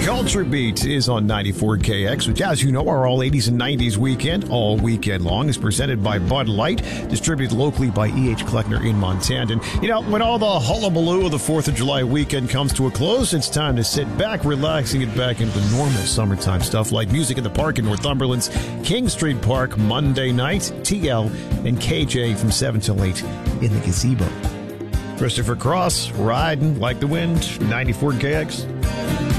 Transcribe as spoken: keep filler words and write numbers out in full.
Culture Beat is on ninety-four K X, which, as you know, our all eighties and nineties weekend, all weekend long, is presented by Bud Light, distributed locally by E H. Kleckner in Montana. And, you know, when all the hullabaloo of the fourth of July weekend comes to a close, it's time to sit back, relax, and get back into the normal summertime stuff like Music in the Park in Northumberland's King Street Park Monday night, T L and K J from seven till eight in the gazebo. Christopher Cross, riding like the wind, ninety-four K X.